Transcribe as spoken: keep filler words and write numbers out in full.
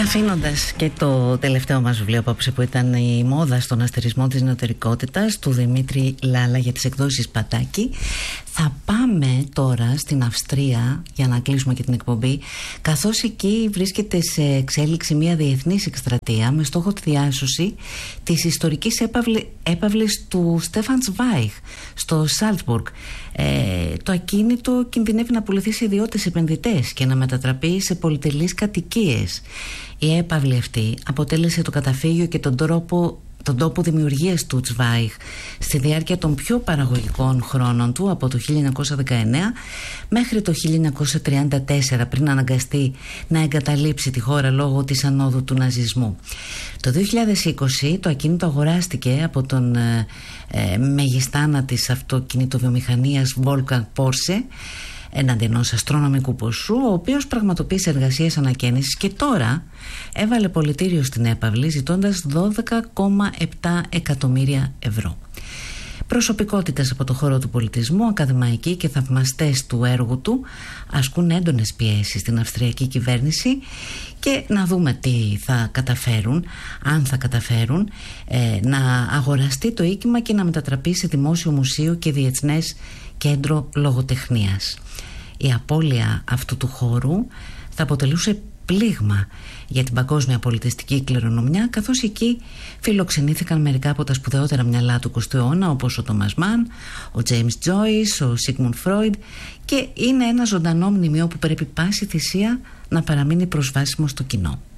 αφήνοντας και το τελευταίο μας βιβλίο απόψε, που ήταν η μόδα στον αστερισμό της νεωτερικότητας, του Δημήτρη Λάλα, για τις εκδόσεις Πατάκη, θα πάμε τώρα στην Αυστρία για να κλείσουμε και την εκπομπή, καθώς εκεί βρίσκεται σε εξέλιξη μια διεθνής εκστρατεία με στόχο τη διάσωση της ιστορικής έπαυλη, έπαυλης του Στέφαν Zweig στο Σάλτσμπουργκ. Ε, το ακίνητο κινδυνεύει να πουληθεί σε ιδιώτες επενδυτές και να μετατραπεί σε πολυτελείς κατοικίες. Η έπαυλη αυτή αποτέλεσε το καταφύγιο και τον τρόπο τον τόπο δημιουργίας του Zweig στη διάρκεια των πιο παραγωγικών χρόνων του, από το χίλια εννιακόσια δεκαεννέα μέχρι το χίλια εννιακόσια τριάντα τέσσερα, πριν αναγκαστεί να εγκαταλείψει τη χώρα λόγω της ανόδου του ναζισμού. Το δύο χιλιάδες είκοσι το ακίνητο αγοράστηκε από τον ε, ε, μεγιστάνα της αυτοκινητοβιομηχανίας Wolfgang Porsche έναντι ενός αστρονομικού ποσού, ο οποίος πραγματοποίησε εργασίες ανακαίνησης και τώρα έβαλε πολιτήριο στην έπαυλη ζητώντας δώδεκα κόμμα επτά εκατομμύρια ευρώ. Προσωπικότητες από το χώρο του πολιτισμού, ακαδημαϊκοί και θαυμαστές του έργου του ασκούν έντονες πιέσεις στην αυστριακή κυβέρνηση, και να δούμε τι θα καταφέρουν, αν θα καταφέρουν ε, να αγοραστεί το οίκημα και να μετατραπεί σε δημόσιο μουσείο και διεθνές κέντρο λογοτεχνίας. Η απώλεια αυτού του χώρου θα αποτελούσε πλήγμα για την παγκόσμια πολιτιστική κληρονομιά, καθώς εκεί φιλοξενήθηκαν μερικά από τα σπουδαιότερα μυαλά του εικοστού αιώνα, όπως ο Τόμας Μαν, ο Τζέιμς Τζόις, ο Σίγμουντ Φρόιντ, και είναι ένα ζωντανό μνημείο που πρέπει πάση θυσία να παραμείνει προσβάσιμο στο κοινό.